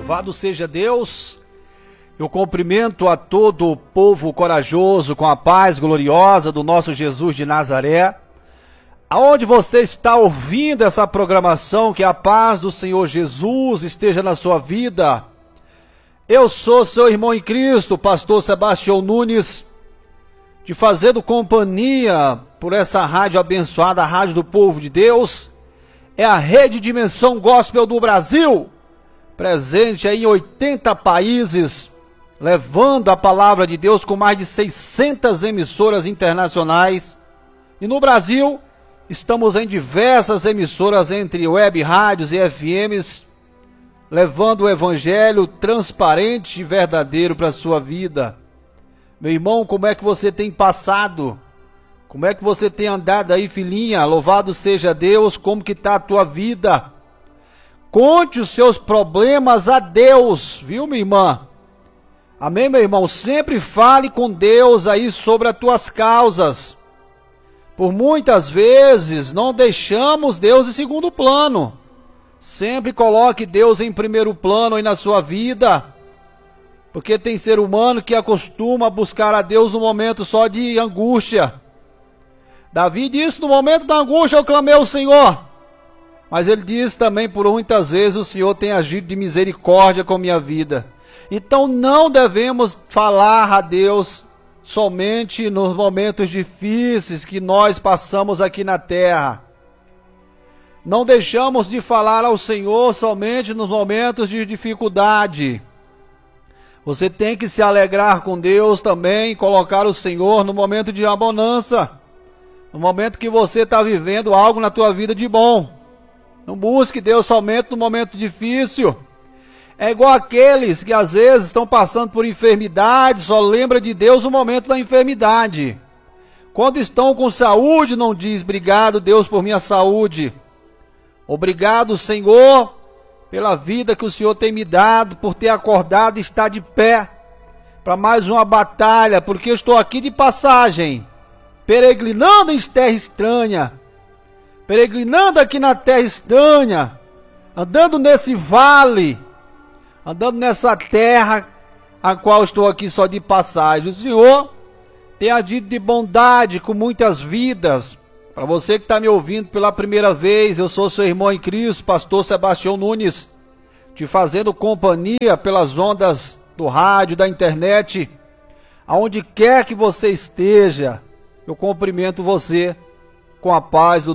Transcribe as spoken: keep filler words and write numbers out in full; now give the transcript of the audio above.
Louvado seja Deus. Eu cumprimento a todo o povo corajoso com a paz gloriosa do nosso Jesus de Nazaré. Aonde você está ouvindo essa programação, que a paz do Senhor Jesus esteja na sua vida. Eu sou seu irmão em Cristo, pastor Sebastião Nunes, te fazendo companhia por essa rádio abençoada, a Rádio do Povo de Deus. É a Rede Dimensão Gospel do Brasil, presente aí em oitenta países, levando a palavra de Deus com mais de seiscentas emissoras internacionais. E no Brasil, estamos em diversas emissoras entre web rádios e F Ms, levando o evangelho transparente e verdadeiro para a sua vida. Meu irmão, como é que você tem passado? Como é que você tem andado aí, filhinha? Louvado seja Deus, como que está a tua vida? Conte os seus problemas a Deus, viu, minha irmã? Amém, meu irmão? Sempre fale com Deus aí sobre as tuas causas. Por muitas vezes não deixamos Deus em segundo plano. Sempre coloque Deus em primeiro plano aí na sua vida. Porque tem ser humano que acostuma a buscar a Deus no momento só de angústia. Davi disse: no momento da angústia eu clamei ao Senhor. Mas ele diz também: por muitas vezes o Senhor tem agido de misericórdia com a minha vida. Então não devemos falar a Deus somente nos momentos difíceis que nós passamos aqui na terra. Não deixamos de falar ao Senhor somente nos momentos de dificuldade. Você tem que se alegrar com Deus também, colocar o Senhor no momento de abonança. No momento que você está vivendo algo na tua vida de bom. Não busque Deus somente no momento difícil. É igual aqueles que às vezes estão passando por enfermidade, só lembra de Deus no momento da enfermidade. Quando estão com saúde, não diz: obrigado Deus por minha saúde. Obrigado, Senhor, pela vida que o Senhor tem me dado, por ter acordado e estar de pé para mais uma batalha, porque eu estou aqui de passagem, peregrinando em terra estranha, peregrinando aqui na terra estranha, andando nesse vale, andando nessa terra a qual estou aqui só de passagem. O Senhor tem agido de bondade com muitas vidas. Para você que está me ouvindo pela primeira vez, eu sou seu irmão em Cristo, pastor Sebastião Nunes, te fazendo companhia pelas ondas do rádio, da internet, aonde quer que você esteja. Eu cumprimento você com a paz do